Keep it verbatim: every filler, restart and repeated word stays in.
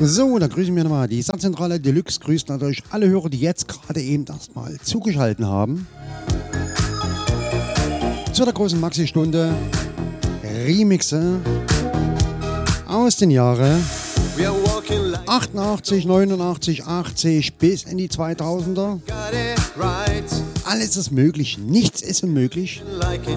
So, dann grüßen wir nochmal die Satzzentrale Deluxe. Grüßt natürlich alle Hörer, die jetzt gerade eben erstmal zugeschaltet haben. Zu der großen Maxi-Stunde Remixe aus den Jahren achtundachtzig, neunundachtzig, achtzig bis in die zweitausender. Alles ist möglich, nichts ist unmöglich.